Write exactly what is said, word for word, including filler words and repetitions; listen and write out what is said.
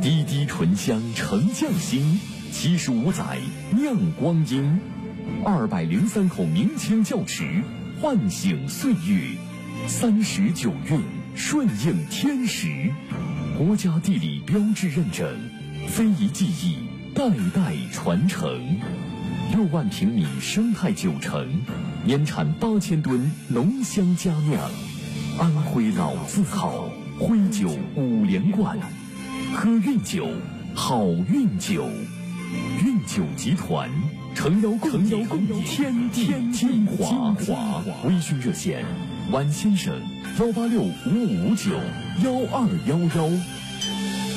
滴滴醇香沉匠心，七十五载酿光阴，二百零三口明清窖池，唤醒岁月，三十九韵顺应天时，国家地理标志认证，非遗技艺代代传承。六万平米生态酒城，年产八千吨浓香佳酿，安徽老字号，徽酒五连冠。喝韵酒，好运酒。韵酒集团诚邀共邀天地精华。微醺热线：晚先生幺八六五五五九幺二幺幺。